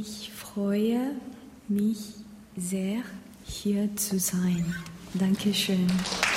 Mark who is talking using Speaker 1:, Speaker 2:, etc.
Speaker 1: Ich freue mich sehr, hier zu sein. Dankeschön.